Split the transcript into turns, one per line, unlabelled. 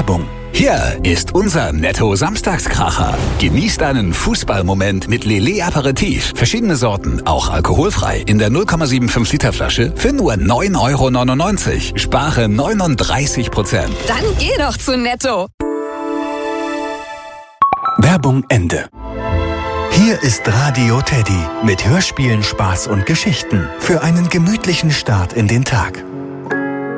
Werbung.
Hier ist unser Netto-Samstagskracher. Genießt einen Fußballmoment mit Lillet Aperitif. Verschiedene Sorten, auch alkoholfrei. In der 0,75 Liter Flasche für nur 9,99 €. Spare 39%.
Dann geh doch zu Netto.
Werbung Ende. Hier ist Radio Teddy mit Hörspielen, Spaß und Geschichten für einen gemütlichen Start in den Tag.